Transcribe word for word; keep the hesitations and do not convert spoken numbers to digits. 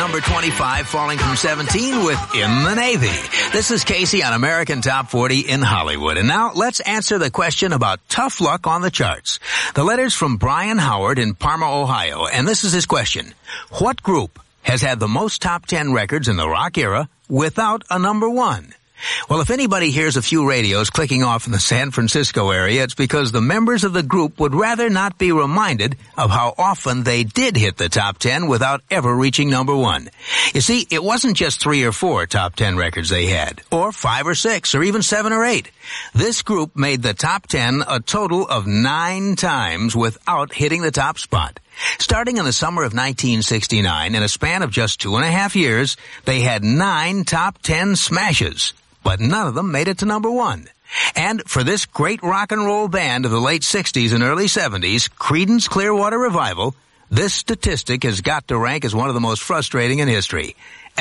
number twenty-five, falling from seventeen with In the Navy. This is Casey on American Top forty in Hollywood. And now let's answer the question about tough luck on the charts. The letter's from Brian Howard in Parma, Ohio, and this is his question. What group has had the most top ten records in the rock era without a number one? Well, if anybody hears a few radios clicking off in the San Francisco area, it's because the members of the group would rather not be reminded of how often they did hit the top ten without ever reaching number one. You see, it wasn't just three or four top ten records they had, or five or six, or even seven or eight. This group made the top ten a total of nine times without hitting the top spot. Starting in the summer of nineteen sixty-nine, in a span of just two and a half years, they had nine top ten smashes. But none of them made it to number one. And for this great rock and roll band of the late sixties and early seventies, Creedence Clearwater Revival, this statistic has got to rank as one of the most frustrating in history.